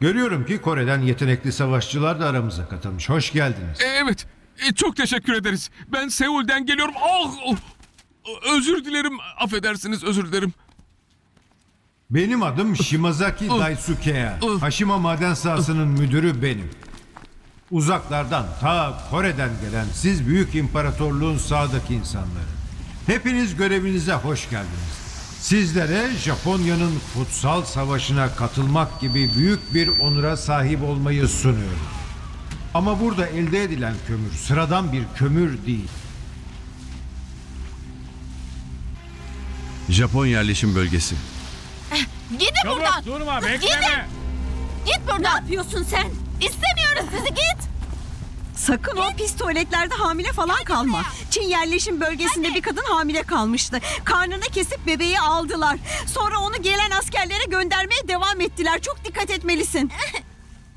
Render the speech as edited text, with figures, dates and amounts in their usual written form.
Görüyorum ki Kore'den yetenekli savaşçılar da aramıza katılmış. Hoş geldiniz. Evet. Çok teşekkür ederiz. Ben Seul'den geliyorum. Özür dilerim. Affedersiniz, özür dilerim. Benim adım Shimazaki Daisukeya. Hashima Maden Sahası'nın müdürü benim. Uzaklardan, ta Kore'den gelen siz büyük imparatorluğun sadık insanları. Hepiniz görevinize hoş geldiniz. Sizlere Japonya'nın kutsal savaşına katılmak gibi büyük bir onura sahip olmayı sunuyorum. Ama burada elde edilen kömür sıradan bir kömür değil. Japon yerleşim bölgesi. Gidin buradan. Durma, bekleme. Git buradan. Ne yapıyorsun sen? İstemiyoruz sizi, git. Sakın o pis tuvaletlerde hamile falan kalma. Çin yerleşim bölgesinde bir kadın hamile kalmıştı. Karnını kesip bebeği aldılar. Sonra onu gelen askerlere göndermeye devam ettiler. Çok dikkat etmelisin.